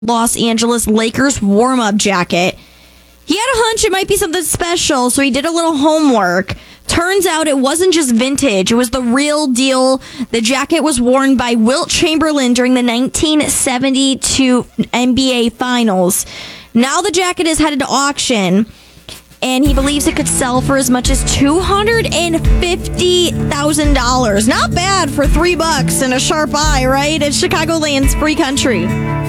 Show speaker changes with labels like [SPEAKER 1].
[SPEAKER 1] Los Angeles Lakers warm-up jacket. He had a hunch it might be something special, so he did a little homework. Turns out it wasn't just vintage. It was the real deal. The jacket was worn by Wilt Chamberlain during the 1972 NBA Finals. Now the jacket is headed to auction, and he believes it could sell for as much as $250,000. Not bad for $3 and a sharp eye, right? It's Chicagoland's free country.